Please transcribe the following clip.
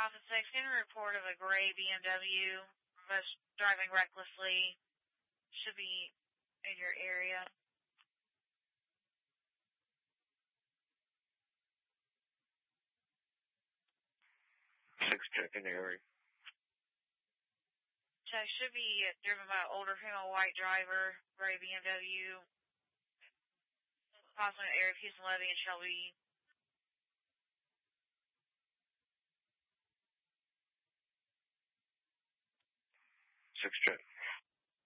Office 6, in a report of a gray BMW was driving recklessly. Should be in your area. 6 check in the area. Check should be driven by an older female white driver, gray BMW. Possibly in the area of Houston Levy and Shelby. Six check.